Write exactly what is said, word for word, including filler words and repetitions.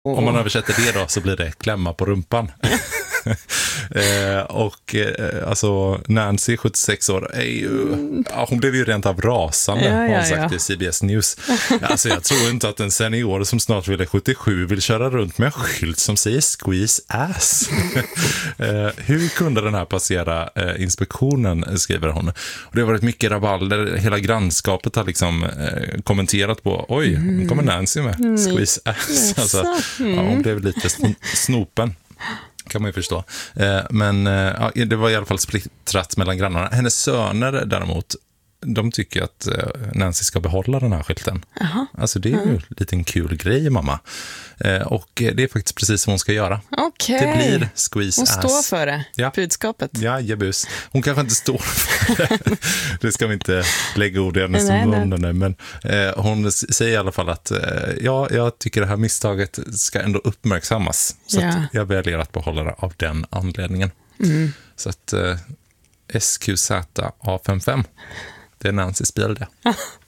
Om man översätter det då så blir det klämma på rumpan. eh, och eh, alltså Nancy, sjuttiosex år, är ju, ja, hon blev ju rent av rasande, ja, har hon ja, sagt ja. i C B S News. Alltså jag tror inte att en senior som snart vill sjuttiosju vill köra runt med en skylt som säger squeeze ass. eh, hur kunde den här passera eh, inspektionen, skriver hon. Och det har varit mycket rabalder, hela grannskapet har liksom eh, kommenterat på, oj, nu kommer Nancy med squeeze ass. Alltså, ja, hon blev lite sn- snopen. Kan man ju förstå. Eh, men eh, ja, det var i alla fall splittrat mellan grannarna. Hennes söner däremot, de tycker att eh, Nancy ska behålla den här skylten. Aha. Alltså det är ju en liten kul grej, mamma. Eh, och det är faktiskt precis vad hon ska göra. Okej. Det blir squeeze Hon ass. står för det, Ja. budskapet. Ja, jebus. Hon kanske inte står för det. Det ska vi inte lägga ord i hennes Nej, nej. mun nu. Men eh, hon s- säger i alla fall att eh, ja, jag tycker det här misstaget ska ändå uppmärksammas. Så Ja. att jag väljer att behålla det av den anledningen. Mm. Så att eh, S Q Z A femtiofem, det är Nancys bil det.